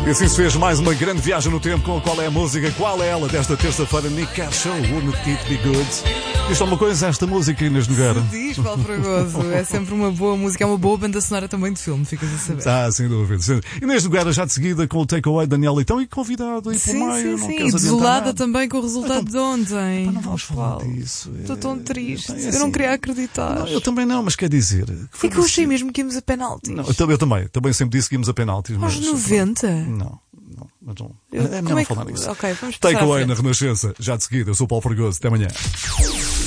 E assim se fez mais uma grande viagem no tempo com qual é a música, qual é ela desta terça-feira, Nick Cave Show, Wouldn't It Be Good? Isto é uma coisa, esta música, Inês Nogueira. Diz, Paulo Fragoso, é sempre uma boa música, é uma boa banda sonora também de filme, ficas a saber. Sem dúvida. Inês Nogueira já de seguida com o Takeaway, Daniel Leitão e convidado aí por meio. Sim, e desolada também com o resultado de ontem. Não vamos falar disso. Estou tão triste, assim, eu não queria acreditar. Não, eu também não, mas quer dizer... É que eu achei mesmo que íamos a penaltis. Não, eu também sempre disse que íamos a penaltis. Aos 90? Não. Mas não. É melhor não falar nisso. Ok, vamos passar Takeaway na Renascença, já de seguida. Eu sou o Paulo Fragoso. Até amanhã.